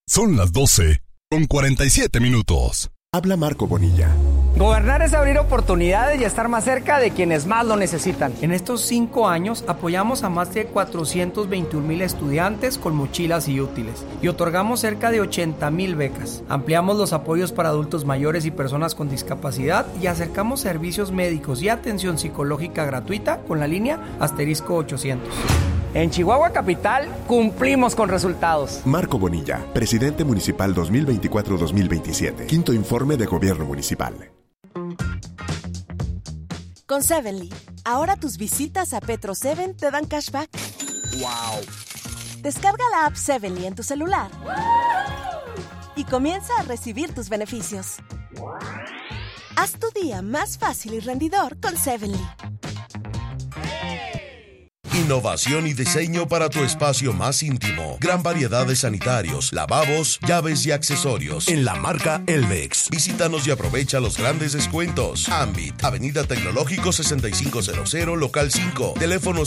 Son las 12:47. Habla Marco Bonilla. Gobernar es abrir oportunidades y estar más cerca de quienes más lo necesitan. En estos 5 años apoyamos a más de 421,000 estudiantes con mochilas y útiles y otorgamos cerca de 80,000 becas. Ampliamos los apoyos para adultos mayores y personas con discapacidad y acercamos servicios médicos y atención psicológica gratuita con la línea *800. En Chihuahua Capital cumplimos con resultados. Marco Bonilla, presidente municipal 2024-2027. Quinto informe de gobierno municipal. Con Sevenly, ahora tus visitas a Petro 7 te dan cashback. ¡Wow! Descarga la app Sevenly en tu celular y comienza a recibir tus beneficios. Haz tu día más fácil y rendidor con Sevenly. Innovación y diseño para tu espacio más íntimo. Gran variedad de sanitarios, lavabos, llaves y accesorios en la marca Elvex. Visítanos y aprovecha los grandes descuentos. Ambit, Avenida Tecnológico 6500, local 5, teléfono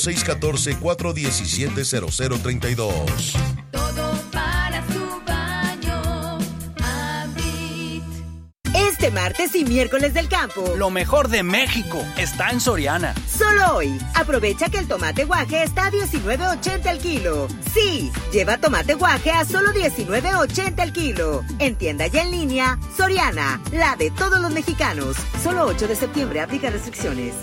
614-417-0032. Todo para su baño, Ambit. Este martes y miércoles del campo, Lo mejor de México está en Soriana. solo hoy, aprovecha que el tomate guaje está a $19.80 el kilo. Sí, lleva tomate guaje a solo $19.80 el kilo. En tienda y en línea, Soriana, la de todos los mexicanos. Solo 8 de septiembre, aplica restricciones.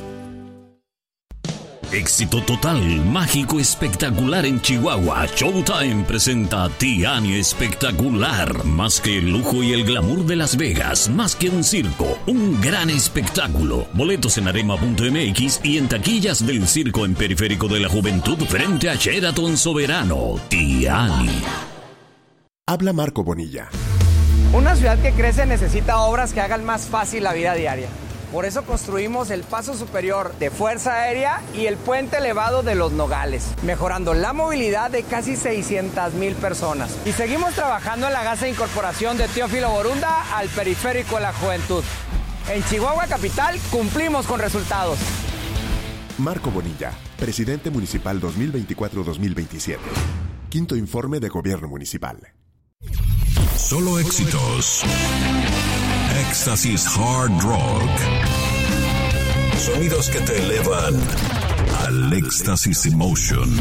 Éxito total, mágico, espectacular en Chihuahua. Showtime presenta Tiani Espectacular. Más que el lujo y el glamour de Las Vegas, más que un circo, un gran espectáculo. Boletos en arema.mx y en taquillas del circo en Periférico de la Juventud frente a Sheraton Soberano. Tiani. Habla Marco Bonilla. Una ciudad que crece necesita obras que hagan más fácil la vida diaria. Por eso construimos el paso superior de Fuerza Aérea y el puente elevado de Los Nogales, mejorando la movilidad de casi 600,000 personas. Y seguimos trabajando en la gas de incorporación de Teófilo Borunda al Periférico de la Juventud. En Chihuahua Capital cumplimos con resultados. Marco Bonilla, presidente municipal 2024-2027. Quinto informe de gobierno municipal. Solo éxitos. Éxtasis Hard Rock. Sonidos que te elevan al Éxtasis Emotion.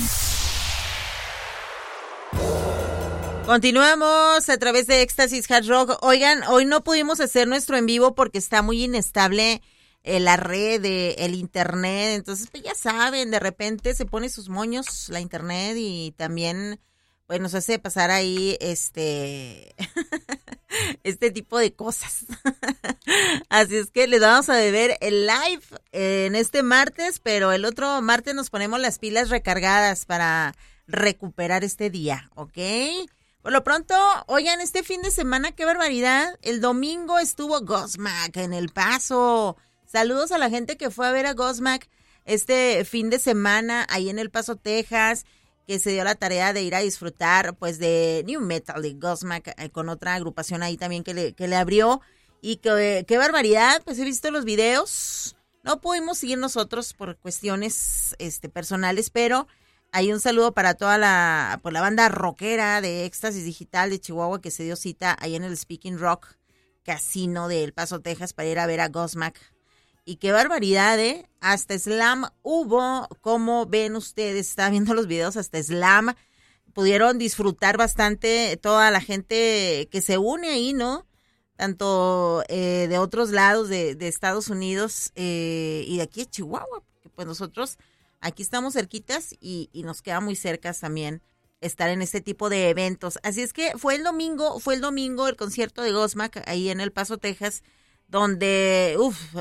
Continuamos a través de Éxtasis Hard Rock. Oigan, hoy no pudimos hacer nuestro en vivo porque está muy inestable la red, el internet. Entonces, pues ya saben, de repente se pone sus moños la internet y también pues nos hace pasar ahí este tipo de cosas. Así es que les vamos a deber el live en este martes, pero el otro martes nos ponemos las pilas recargadas para recuperar este día, ¿ok? Por lo pronto, oigan, este fin de semana, qué barbaridad. El domingo estuvo Godsmack en El Paso. Saludos a la gente que fue a ver a Godsmack este fin de semana ahí en El Paso, Texas, que se dio la tarea de ir a disfrutar pues de New Metal de Godsmack con otra agrupación ahí también que le abrió. Y qué barbaridad, pues he visto los videos. No pudimos seguir nosotros por cuestiones personales, pero hay un saludo para toda la banda rockera de Éxtasis Digital de Chihuahua que se dio cita ahí en el Speaking Rock Casino de El Paso, Texas, para ir a ver a Godsmack. Y qué barbaridad, ¿eh? Hasta slam hubo, como ven ustedes, están viendo los videos, hasta slam. Pudieron disfrutar bastante toda la gente que se une ahí, ¿no? Tanto de otros lados de Estados Unidos y de aquí de Chihuahua, porque pues nosotros aquí estamos cerquitas y nos queda muy cerca también estar en este tipo de eventos. Así es que fue el domingo el concierto de Godsmack ahí en El Paso, Texas, donde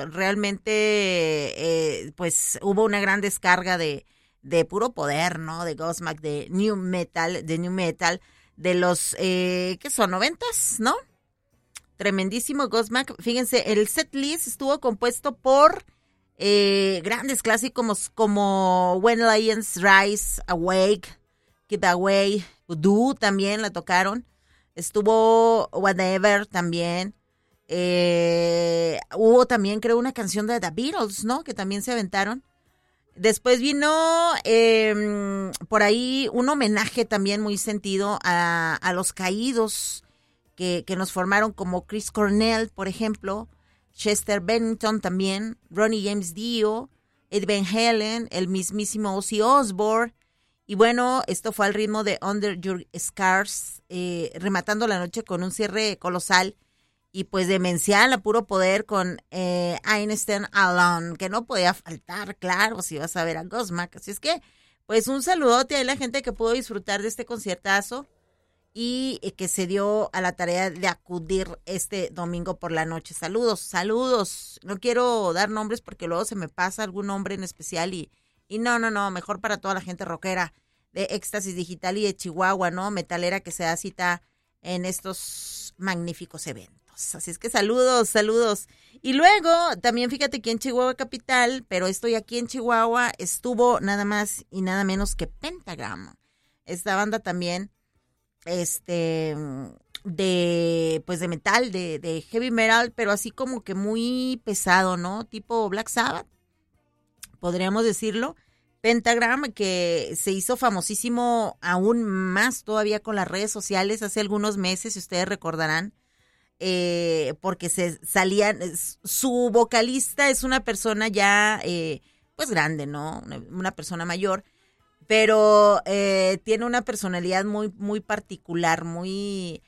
realmente pues hubo una gran descarga de puro poder, ¿no? De Godsmack, de New Metal, de los ¿qué son? 90s, ¿no? Tremendísimo Godsmack. Fíjense, el set list estuvo compuesto por grandes clásicos como When Lions Rise, Awake, Keep Away, Voodoo también la tocaron. Estuvo Whatever también. Hubo también, creo, una canción de The Beatles, ¿no? Que también se aventaron. Después vino por ahí un homenaje también muy sentido a los caídos que nos formaron, como Chris Cornell, por ejemplo, Chester Bennington también, Ronnie James Dio, Ed Van Halen, el mismísimo Ozzy Osbourne. Y bueno, esto fue al ritmo de Under Your Scars, rematando la noche con un cierre colosal y pues demencial a puro poder con Einstein Alone, que no podía faltar, claro, si vas a ver a Godsmack. Así es que, pues un saludote a la gente que pudo disfrutar de este conciertazo y que se dio a la tarea de acudir este domingo por la noche. Saludos. No quiero dar nombres porque luego se me pasa algún nombre en especial y no, mejor para toda la gente rockera de Éxtasis Digital y de Chihuahua, ¿no? Metalera, que se da cita en estos magníficos eventos. Así es que saludos. Y luego, también fíjate que en Chihuahua Capital, pero estoy aquí en Chihuahua, estuvo nada más y nada menos que Pentagram. Esta banda también, de metal, de heavy metal, pero así como que muy pesado, ¿no? Tipo Black Sabbath, podríamos decirlo. Pentagram, que se hizo famosísimo aún más todavía con las redes sociales hace algunos meses, si ustedes recordarán, porque su vocalista es una persona ya, pues grande, ¿no? Una persona mayor, pero tiene una personalidad muy, muy particular, muy,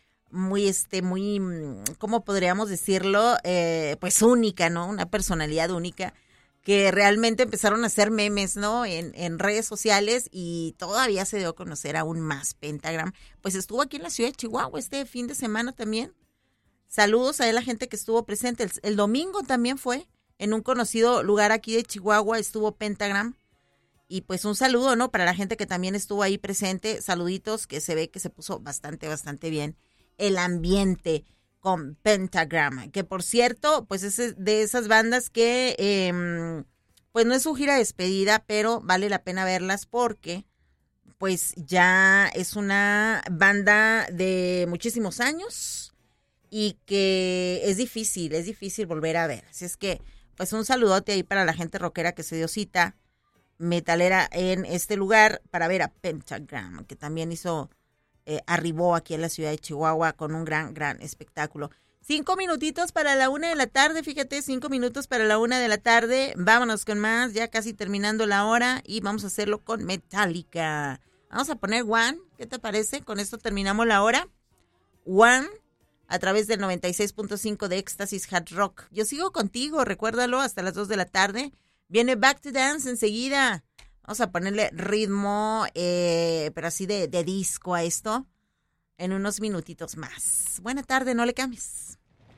¿cómo podríamos decirlo? Pues única, ¿no? Una personalidad única, que realmente empezaron a hacer memes, ¿no? En redes sociales, y todavía se dio a conocer aún más Pentagram. Pues estuvo aquí en la ciudad de Chihuahua este fin de semana también. Saludos a la gente que estuvo presente. El domingo también fue en un conocido lugar aquí de Chihuahua, estuvo Pentagram. Y pues un saludo, ¿no? Para la gente que también estuvo ahí presente. Saluditos, que se ve que se puso bastante bien el ambiente con Pentagram, que por cierto, pues es de esas bandas que, pues no es su gira de despedida, pero vale la pena verlas porque, pues ya es una banda de muchísimos años y que es difícil volver a ver. Así es que, pues un saludote ahí para la gente rockera que se dio cita metalera en este lugar para ver a Pentagram, que también arribó aquí en la ciudad de Chihuahua con un gran espectáculo. 5 minutitos para la 1 de la tarde, fíjate, 5 minutos para la 1 de la tarde. Vámonos con más, ya casi terminando la hora, y vamos a hacerlo con Metallica. Vamos a poner One, ¿qué te parece? Con esto terminamos la hora. One, a través del 96.5 de Éxtasis Hard Rock. Yo sigo contigo, recuérdalo, hasta las 2 de la tarde. Viene Back to Dance enseguida. Vamos a ponerle ritmo, pero así de disco a esto en unos minutitos más. Buena tarde, no le cambies.